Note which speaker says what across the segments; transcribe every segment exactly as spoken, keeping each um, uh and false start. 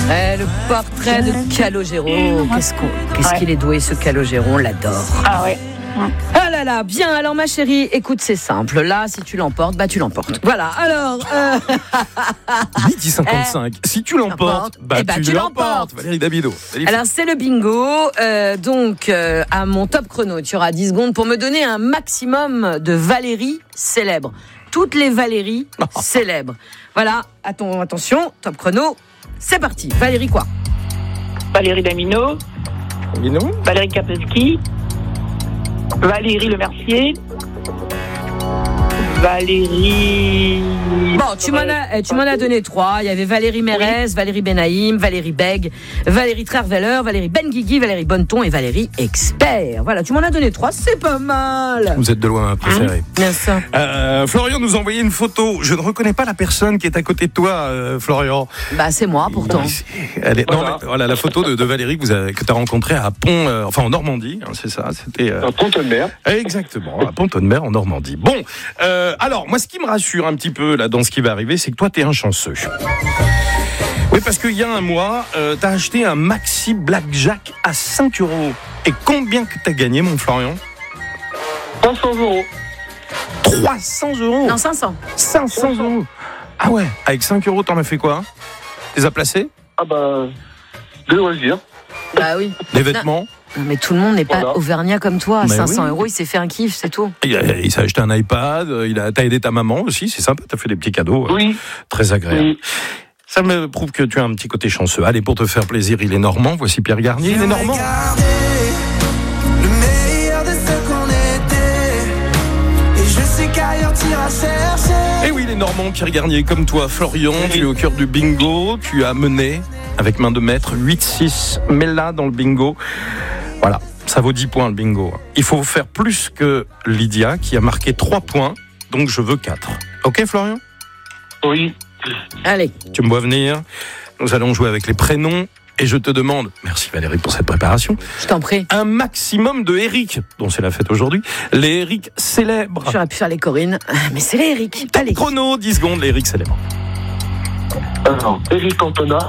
Speaker 1: Eh, le portrait de Calogero. Qu'est-ce, qu'on, qu'est-ce ouais. qu'il est doué, ce Calogero, on l'adore.
Speaker 2: Ah ouais.
Speaker 1: Ah là là, bien, alors ma chérie, écoute, c'est simple. Là, si tu l'emportes, bah tu l'emportes. Voilà, alors... Euh...
Speaker 3: midi cinquante-cinq, eh, si tu l'emportes, bah, eh bah tu, tu l'emportes. l'emportes. Valérie Damido.
Speaker 1: Alors, c'est le bingo. Euh, donc, euh, à mon top chrono, tu auras dix secondes pour me donner un maximum de Valérie célèbres. Toutes les Valérie célèbres. Voilà, attends, attention, top chrono, c'est parti. Valérie quoi?
Speaker 2: Valérie Damido.
Speaker 3: Damido.
Speaker 2: Valérie Kapelski. Valérie Le Mercier. Valérie...
Speaker 1: Bon, tu m'en as, tu m'en as donné trois. Il y avait Valérie Mérès, oui. Valérie Benaïm, Valérie Beg, Valérie Trierweiler, Valérie Benguigui, Valérie Bonneton et Valérie Expert. Voilà, tu m'en as donné trois, c'est pas mal.
Speaker 3: Vous êtes de loin ma préférée.
Speaker 1: Mmh, bien sûr.
Speaker 3: Euh, Florian nous a envoyé une photo. Je ne reconnais pas la personne qui est à côté de toi, euh, Florian.
Speaker 1: Bah, c'est moi, pourtant.
Speaker 3: Elle est, non, voilà. Mais, voilà, la photo de, de Valérie que, vous avez, que tu as rencontrée à Pont, euh, enfin en Normandie, hein, c'est ça. C'était euh,
Speaker 4: à Pont-de-Mer.
Speaker 3: Exactement, à Pont-de-Mer en Normandie. Bon, euh, alors moi, ce qui me rassure un petit peu là dans ce qui va arriver, c'est que toi, t'es un chanceux. Oui, parce qu'il y a un mois, euh, t'as acheté un maxi blackjack à cinq euros. Et combien que t'as gagné, mon Florian?
Speaker 4: trois cents euros.
Speaker 3: trois cents euros?
Speaker 1: Non, cinq cents.
Speaker 3: cinq cents euros. Ah ouais, avec cinq euros, t'en as fait quoi? Tu les as placés?
Speaker 4: Ah bah, des loisirs.
Speaker 1: Bah oui.
Speaker 3: Des vêtements?
Speaker 1: Non, mais tout le monde n'est pas voilà. auvergnat comme toi. À cinq cents
Speaker 3: oui.
Speaker 1: euros, il s'est fait un kiff, c'est tout.
Speaker 3: Il, a, il s'est acheté un iPad, il a, t'as aidé ta maman aussi, c'est sympa, t'as fait des petits cadeaux
Speaker 4: oui.
Speaker 3: euh, très agréables. Oui. Ça me prouve que tu as un petit côté chanceux. Allez, pour te faire plaisir, il est normand. Voici Pierre Garnier, il est normand.
Speaker 5: Le meilleur de ce qu'on était. Et je sais qu'ailleurs t'iras chercher.
Speaker 3: Et oui, il est normand, Pierre Garnier, comme toi, Florian. Oui. Tu es au cœur du bingo. Tu as mené, avec main de maître, huit six. Mets-la dans le bingo. Voilà. Ça vaut dix points le bingo. Il faut faire plus que Lydia qui a marqué trois points, donc je veux quatre. Ok Florian?
Speaker 4: Oui.
Speaker 1: Allez.
Speaker 3: Tu me vois venir. Nous allons jouer avec les prénoms et je te demande, merci Valérie pour cette préparation.
Speaker 1: Je t'en prie.
Speaker 3: Un maximum de Eric, dont c'est la fête aujourd'hui. Les Eric célèbres.
Speaker 1: J'aurais pu faire les Corinne, mais c'est les Eric.
Speaker 3: Allez. Chrono, dix secondes, les Eric célèbres.
Speaker 4: Alors, Eric Cantona.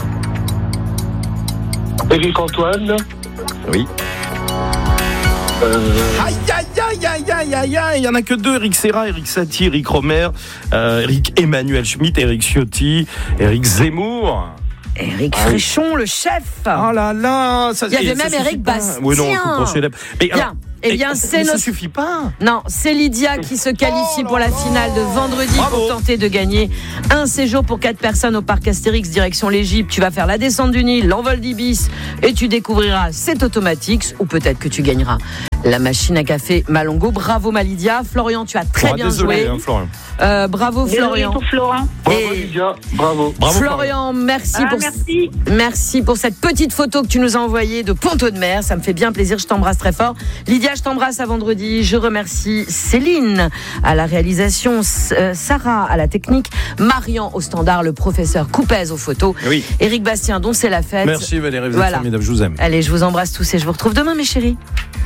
Speaker 4: Eric Antoine.
Speaker 3: Oui.
Speaker 4: Euh...
Speaker 3: Aïe, aïe, aïe, aïe, aïe, aïe, aïe. Il n'y en a que deux, Eric Serra, Eric Satie, Eric Romer, euh, Eric Emmanuel Schmitt, Eric Ciotti, Eric Zemmour.
Speaker 1: Eric Fréchon, le chef.
Speaker 3: Oh là là, ça,
Speaker 1: il y avait même Eric Bastien.
Speaker 3: Oui, non, on célèbre. Mais
Speaker 1: bien. Alors, eh bien, c'est
Speaker 3: mais
Speaker 1: notre...
Speaker 3: ça suffit pas.
Speaker 1: Non, c'est Lydia qui se qualifie oh pour la finale de vendredi. Bravo. Pour tenter de gagner un séjour pour quatre personnes au parc Astérix direction l'Égypte. Tu vas faire la descente du Nil, l'envol d'Ibis et tu découvriras cet automatique ou peut-être que tu gagneras la machine à café Malongo. Bravo ma Lydia. Florian, tu as très oh, bien
Speaker 3: désolé,
Speaker 1: joué.
Speaker 3: Hein, Florian.
Speaker 1: Euh, bravo Florian.
Speaker 2: Pour Florent.
Speaker 4: Bravo Lydia, bravo.
Speaker 3: Bravo
Speaker 1: Florian, merci
Speaker 2: ah,
Speaker 1: pour
Speaker 2: merci.
Speaker 1: merci pour cette petite photo que tu nous as envoyée de Pont-de-Mer. Ça me fait bien plaisir. Je t'embrasse très fort. Lydia, je t'embrasse à vendredi. Je remercie Céline à la réalisation, Sarah à la technique, Marian au standard, le professeur Coupez aux photos,
Speaker 3: oui.
Speaker 1: Éric Bastien dont c'est la fête.
Speaker 3: Merci Valérie, vous
Speaker 1: voilà.
Speaker 3: êtes formidable, je vous aime.
Speaker 1: Allez, je vous embrasse tous et je vous retrouve demain mes chéris.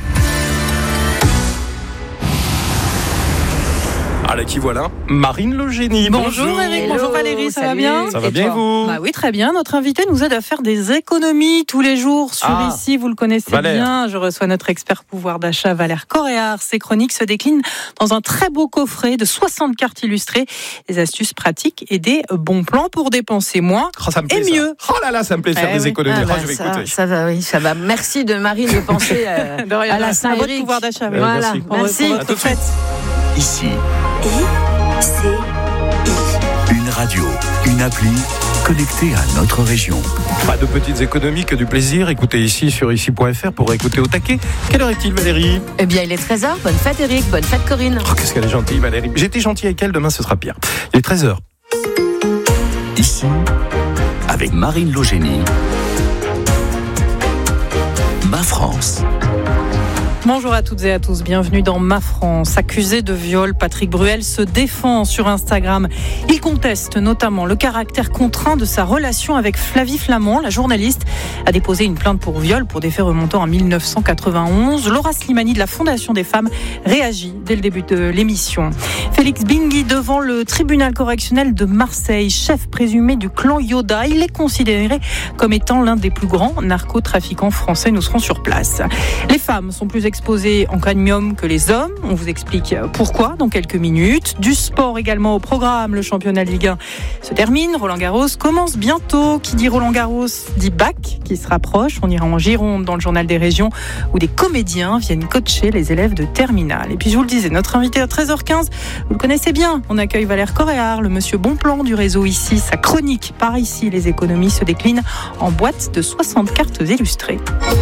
Speaker 3: Ah là, qui voilà, Marine Le Génie.
Speaker 6: Bonjour, bonjour Eric,
Speaker 1: Hello,
Speaker 6: bonjour Valérie, ça
Speaker 1: salut.
Speaker 6: va bien?
Speaker 3: Ça va
Speaker 1: et
Speaker 3: bien
Speaker 1: toi?
Speaker 3: vous?
Speaker 6: Bah oui, très bien. Notre invité nous aide à faire des économies tous les jours sur
Speaker 3: ah,
Speaker 6: ici, vous le connaissez
Speaker 3: Valère.
Speaker 6: bien. Je reçois notre expert pouvoir d'achat Valère Coréard. Ses chroniques se déclinent dans un très beau coffret de soixante cartes illustrées, des astuces pratiques et des bons plans pour dépenser moins
Speaker 3: oh, ça me plaît,
Speaker 6: et
Speaker 3: ça.
Speaker 6: mieux.
Speaker 3: Oh là là, ça me plaît de faire
Speaker 6: eh
Speaker 3: des
Speaker 6: oui.
Speaker 3: économies.
Speaker 1: Ah bah,
Speaker 3: oh, je vais
Speaker 1: ça,
Speaker 3: écouter.
Speaker 1: ça va, oui, ça va. Merci de Marine de penser euh,
Speaker 6: de rien,
Speaker 1: à la Saint-Éric.
Speaker 6: À votre pouvoir d'achat. Oui.
Speaker 1: Voilà,
Speaker 3: merci.
Speaker 1: merci.
Speaker 6: Pour, pour
Speaker 3: à tout de suite.
Speaker 7: Ici.
Speaker 5: I, C, I.
Speaker 7: Une radio, une appli connectée à notre région.
Speaker 3: Pas de petites économies, que du plaisir. Écoutez ici sur ici point f r pour écouter au taquet. Quelle heure est-il Valérie?
Speaker 1: Eh bien, il est treize heures. Bonne fête Eric, bonne fête Corinne.
Speaker 3: Oh, qu'est-ce qu'elle est gentille Valérie. J'étais gentil avec elle, demain ce sera pire. Il est treize heures.
Speaker 7: Ici, avec Marine Le Génie. Ma France.
Speaker 6: Bonjour à toutes et à tous, bienvenue dans Ma France. Accusé de viol, Patrick Bruel se défend sur Instagram. Il conteste notamment le caractère contraint de sa relation avec Flavie Flament. La journaliste a déposé une plainte pour viol pour des faits remontant à dix-neuf cent quatre-vingt-onze. Laura Slimani de la Fondation des femmes réagit dès le début de l'émission. Félix Bingui devant le tribunal correctionnel de Marseille, chef présumé du clan Yoda. Il est considéré comme étant l'un des plus grands narcotrafiquants français. Nous serons sur place. Les femmes sont plus exposés en cadmium que les hommes. On vous explique pourquoi dans quelques minutes. Du sport également au programme. Le championnat de Ligue un se termine. Roland Garros commence bientôt. Qui dit Roland Garros dit bac qui se rapproche. On ira en Gironde dans le journal des régions où des comédiens viennent coacher les élèves de terminale. Et puis je vous le disais, notre invité à treize heures quinze, vous le connaissez bien. On accueille Valère Coréard, le monsieur bon plan du réseau ici. Sa chronique par ici, les économies se déclinent en boîte de soixante cartes illustrées.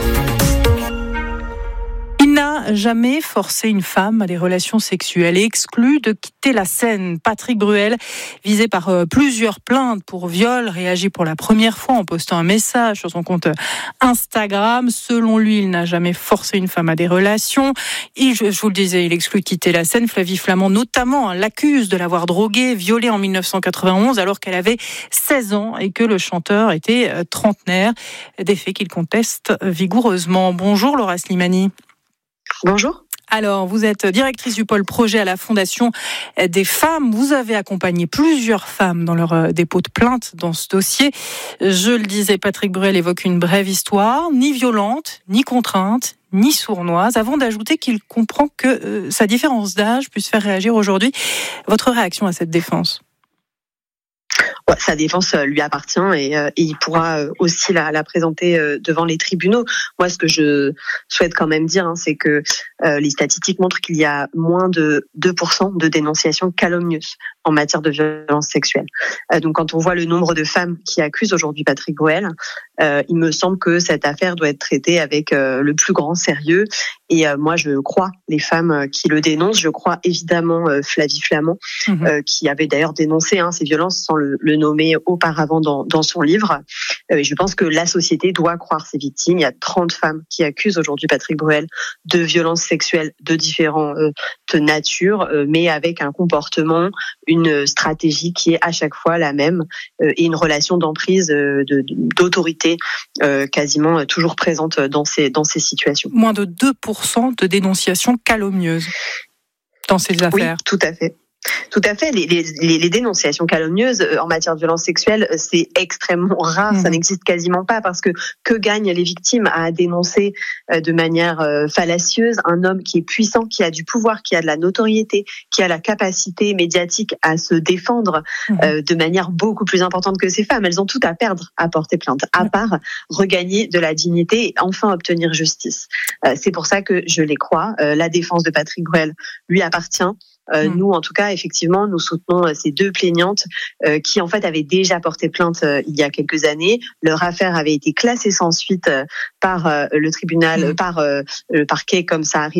Speaker 6: N'a jamais forcé une femme à des relations sexuelles et exclu de quitter la scène. Patrick Bruel, visé par euh, plusieurs plaintes pour viol, réagit pour la première fois en postant un message sur son compte Instagram. Selon lui, il n'a jamais forcé une femme à des relations. Il, je, je vous le disais, il exclut de quitter la scène. Flavie Flament, notamment, hein, l'accuse de l'avoir droguée, violée en dix-neuf cent quatre-vingt-onze alors qu'elle avait seize ans et que le chanteur était euh, trentenaire. Des faits qu'il conteste vigoureusement. Bonjour Laura Slimani.
Speaker 8: Bonjour.
Speaker 6: Alors, vous êtes directrice du pôle projet à la Fondation des femmes. Vous avez accompagné plusieurs femmes dans leur dépôt de plainte dans ce dossier. Je le disais, Patrick Bruel évoque une brève histoire, ni violente, ni contrainte, ni sournoise, avant d'ajouter qu'il comprend que euh, sa différence d'âge puisse faire réagir aujourd'hui. Votre réaction à cette défense ?
Speaker 8: Ouais, sa défense lui appartient et, euh, et il pourra aussi la, la présenter euh, devant les tribunaux. Moi, ce que je souhaite quand même dire, hein, c'est que euh, les statistiques montrent qu'il y a moins de deux pour cent de dénonciations calomnieuses en matière de violence sexuelle. Euh, donc, quand on voit le nombre de femmes qui accusent aujourd'hui Patrick Bruel, euh, il me semble que cette affaire doit être traitée avec euh, le plus grand sérieux. Et euh, moi, je crois les femmes qui le dénoncent. Je crois évidemment euh, Flavie Flament, mmh. euh, qui avait d'ailleurs dénoncé hein, ces violences sans le, le nommer auparavant dans, dans son livre. Euh, je pense que la société doit croire ses victimes. Il y a trente femmes qui accusent aujourd'hui Patrick Bruel de violences sexuelles de différentes euh, natures, euh, mais avec un comportement, une stratégie qui est à chaque fois la même euh, et une relation d'emprise, euh, de, d'autorité euh, quasiment toujours présente dans ces, dans ces situations.
Speaker 6: Moins de deux pour cent de dénonciations calomnieuses dans ces affaires.
Speaker 8: Oui, tout à fait. Tout à fait. Les, les, les dénonciations calomnieuses en matière de violence sexuelle, c'est extrêmement rare. Mmh. Ça n'existe quasiment pas parce que que gagnent les victimes à dénoncer de manière fallacieuse un homme qui est puissant, qui a du pouvoir, qui a de la notoriété, qui a la capacité médiatique à se défendre mmh. euh, de manière beaucoup plus importante que ces femmes. Elles ont tout à perdre à porter plainte, à part regagner de la dignité et enfin obtenir justice. Euh, c'est pour ça que je les crois. Euh, la défense de Patrick Bruel lui appartient. Euh, mmh. Nous, en tout cas, effectivement, nous soutenons euh, ces deux plaignantes euh, qui, en fait, avaient déjà porté plainte euh, il y a quelques années. Leur affaire avait été classée sans suite euh, par euh, le tribunal, mmh. par euh, le parquet, comme ça arrive